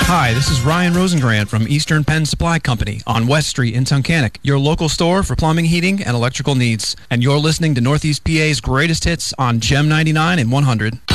Hi, this is Ryan Rosengrant from Eastern Penn Supply Company on West Street in Tunkhannock, your local store for plumbing, heating, and electrical needs. And you're listening to Northeast PA's greatest hits on Gem 99 and 100.